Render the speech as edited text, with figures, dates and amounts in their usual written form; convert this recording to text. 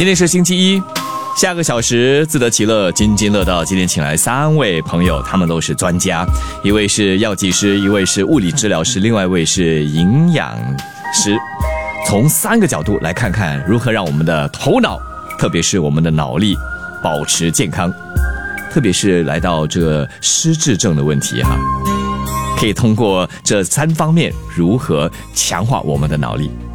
今天是星期一，下个小时自得其乐，津津乐道。今天请来3位朋友，他们都是专家，一位是药剂师，一位是物理治疗师，另外一位是营养师。从3个角度来看看如何让我们的头脑，特别是我们的脑力保持健康，特别是来到这个失智症的问题可以通过这3方面如何强化我们的脑力。